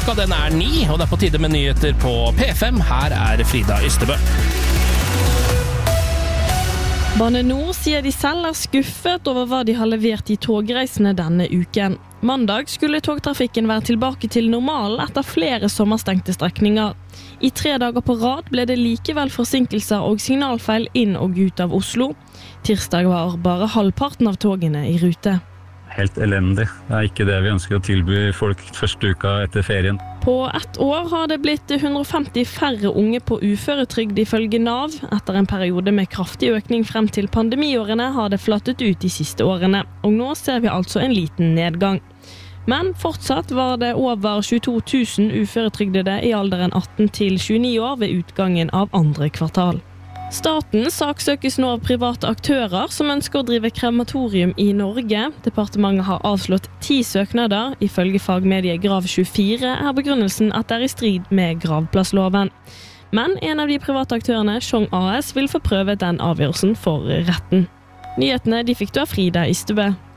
Klokka den 9, og det på tide med nyheter på P5. Her Frida Ystebø. Bane Nor sier de selv skuffet over hva de har levert I togreisene denne uken. Mandag skulle togtrafikken være tilbake til normalen etter flere sommerstengte strekninger. I 3 dager på rad ble det likevel forsinkelser og signalfeil inn og ut av Oslo. Tirsdag var bare halvparten av togene I rute. Helt elendig. Det ikke det vi ønsker å tilby folk første uka etter ferien. På 1 år har det blitt 150 færre unge på uføretrygd ifølge NAV. Etter en periode med kraftig økning frem til pandemiårene har det flattet ut de siste årene, og nå ser vi altså en liten nedgang. Men fortsatt var det over 22 000 uføretrygdede I alderen 18 til 29 år ved utgangen av 2. kvartal. Staten saksøkes nå av private aktører som ønsker å drive krematorium I Norge. Departementet har avslått 10 søknader. Ifølge fagmediet Grav24 begrunnelsen at det I strid med gravplassloven. Men en av de private aktørene, Sjong AS, vil få prøvet den avgjørelsen for retten. Nyhetene de fikk du av Frida Ystebø.